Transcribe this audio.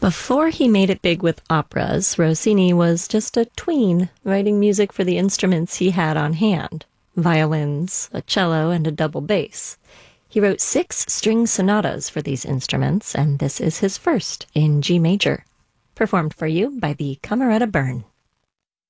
Before he made it big with operas, Rossini was just a tween, writing music for the instruments he had on hand: violins, a cello, and a double bass. He wrote 6 string sonatas for these instruments, and this is his first in G major, performed for you by the Camerata Bern.